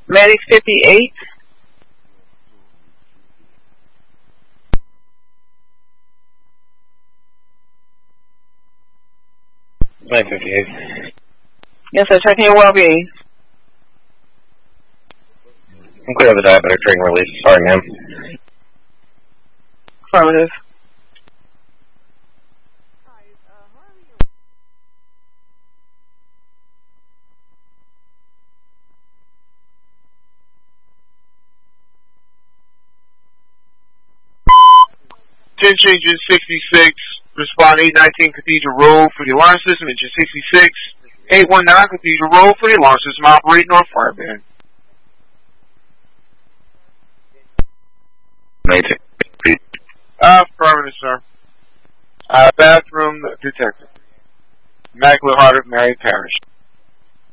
Medic 58. Medic 58. Yes, sir. Checking your well-being. I'm clear of the diabetic training release. Sorry, ma'am. Affirmative. Ten changes 66. Respond 819 Cathedral Road for the alarm system. Engine 66. 819 Cathedral Road for the alarm system. Operate North Fireband. Affirmative, sir. Bathroom detective. Immaculate Heart of Mary Parish.